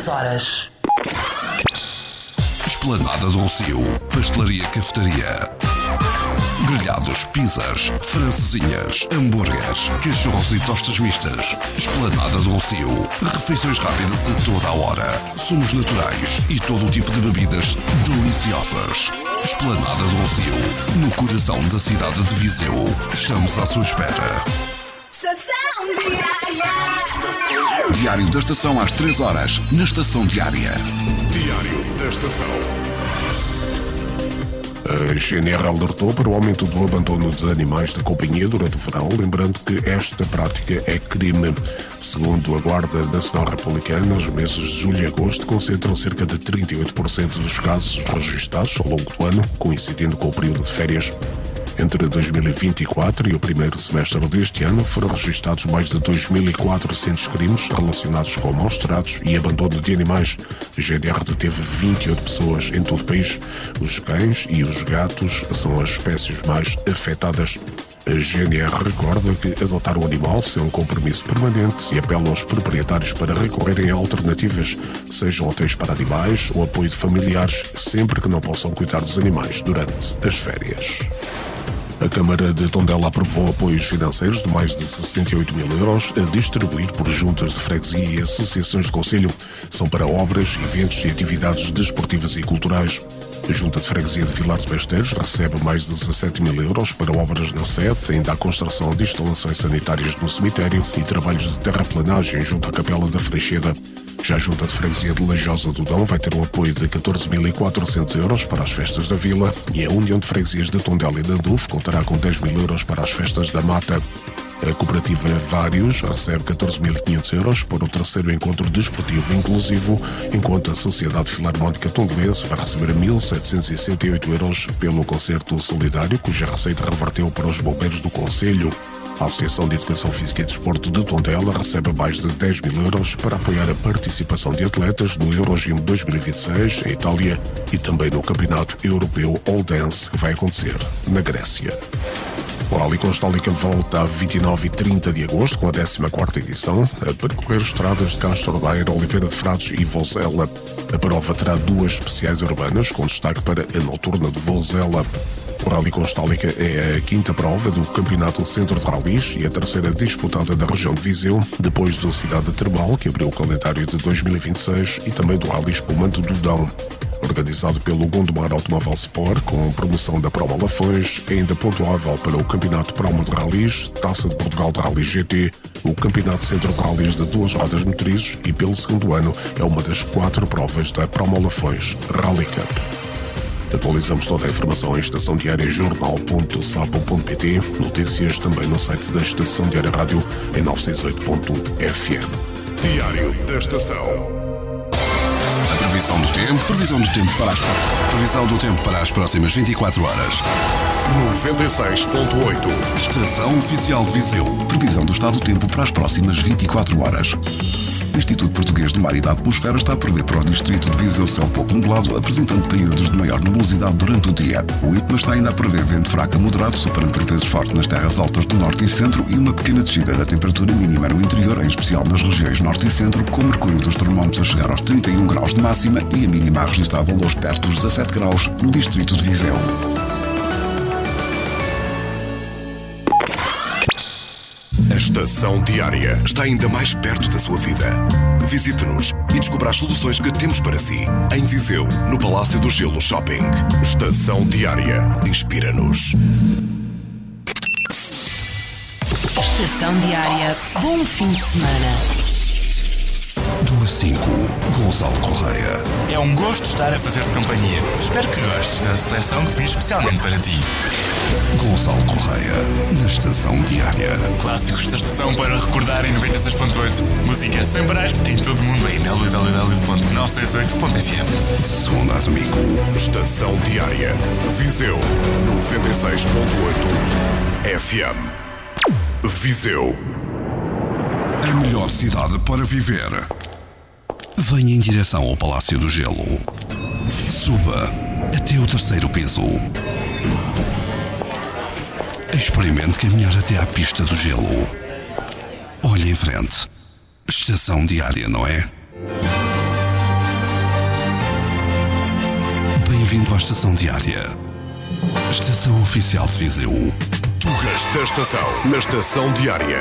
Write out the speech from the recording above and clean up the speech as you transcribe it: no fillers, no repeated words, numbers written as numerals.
horas. Esplanada do Rossio, pastelaria, cafetaria, grelhados, pizzas, francesinhas, hambúrgueres, cachorros e tostas mistas. Esplanada do Rossio, refeições rápidas a toda a hora. Somos naturais e todo o tipo de bebidas deliciosas. Esplanada do Rossio, no coração da cidade de Viseu. Estamos à sua espera. Estação Diária. Diário da Estação às 3 horas, na Estação Diária. Diário da Estação. A GNR alertou para o aumento do abandono de animais da companhia durante o verão, lembrando que esta prática é crime. Segundo a Guarda Nacional Republicana, os meses de julho e agosto concentram cerca de 38% dos casos registados ao longo do ano, coincidindo com o período de férias. Entre 2024 e o primeiro semestre deste ano foram registados mais de 2.400 crimes relacionados com maus-tratos e abandono de animais. A GNR deteve 28 pessoas em todo o país. Os cães e os gatos são as espécies mais afetadas. A GNR recorda que adotar um animal é um compromisso permanente e apela aos proprietários para recorrerem a alternativas, sejam hotéis para animais ou apoio de familiares, sempre que não possam cuidar dos animais durante as férias. A Câmara de Tondela aprovou apoios financeiros de mais de 68 mil euros a distribuir por juntas de freguesia e associações de concelho. São para obras, eventos e atividades desportivas e culturais. A Junta de Freguesia de Vilar de Besteiros recebe mais de 17 mil euros para obras na sede, ainda a construção de instalações sanitárias no cemitério e trabalhos de terraplanagem junto à Capela da Freixeda. Já a Junta de Freguesia de Lajosa do Dão vai ter um apoio de 14.400 euros para as festas da Vila e a União de Freguesias de Tondela e Dandufo contará com 10 mil euros para as festas da Mata. A cooperativa Vários recebe 14.500 euros para o terceiro encontro desportivo inclusivo, enquanto a Sociedade Filarmónica Tondelense vai receber 1.768 euros pelo concerto solidário, cuja receita reverteu para os bombeiros do concelho. A Associação de Educação Física e Desporto de Tondela recebe mais de 10 mil euros para apoiar a participação de atletas no Eurogym 2026 em Itália e também no Campeonato Europeu All Dance que vai acontecer na Grécia. O Rally Constálica volta a 29 e 30 de agosto com a 14ª edição a percorrer estradas de Castro Daire, Oliveira de Frades e Vozela. A prova terá duas especiais urbanas com destaque para a noturna de Vozela. O Rally Constálica é a quinta prova do Campeonato Centro de Rallys e a terceira disputada da região de Viseu, depois do Cidade Termal, que abriu o calendário de 2026, e também do Rally Espumante do Dão. Organizado pelo Gondomar Automóvel Sport, com promoção da Promo Lafões, é ainda pontuável para o Campeonato Promo de Rallys, Taça de Portugal de Rally GT, o Campeonato Centro de Rallys de duas rodas motrizes e, pelo segundo ano, é uma das 4 provas da Promo Lafões Rally Cup. Atualizamos toda a informação em Estação Diária jornal.sapo.pt, notícias também no site da Estação Diária Rádio em 968.fm. Diário da Estação. Previsão do tempo para as próximas 24 horas. 96.8. Estação Oficial de Viseu. Previsão do estado do tempo para as próximas 24 horas. O Instituto Português de Mar e da Atmosfera está a prever para o distrito de Viseu céu pouco nublado, apresentando períodos de maior nebulosidade durante o dia. O IPMA está ainda a prever vento fraco a moderado, superando por vezes forte nas terras altas do norte e centro e uma pequena descida da temperatura mínima no interior, em especial nas regiões norte e centro, com o mercúrio dos termómetros a chegar aos 31 graus de máxima e a mínima a registrar valores perto dos 17 graus no distrito de Viseu. A Estação Diária está ainda mais perto da sua vida. Visite-nos e descubra as soluções que temos para si. Em Viseu, no Palácio do Gelo Shopping. Estação Diária. Inspira-nos. Estação Diária. Bom fim de semana. 2-5, Gonçalo Correia. É um gosto estar a fazer-te companhia. Espero que gostes da seleção que fiz especialmente para ti. Gonçalo Correia, na Estação Diária. Clássicos da estação para recordar em 96.8. Música sem parar em todo o mundo em www.968.fm. De segunda a domingo. Estação Diária. Viseu 96.8 FM. Viseu. A melhor cidade para viver. Venha em direção ao Palácio do Gelo. Suba até o 3º piso. Experimente caminhar até à pista do gelo. Olhe em frente. Estação Diária, não é? Bem-vindo à Estação Diária. Estação Oficial de Viseu. Tugas da Estação, na Estação Diária.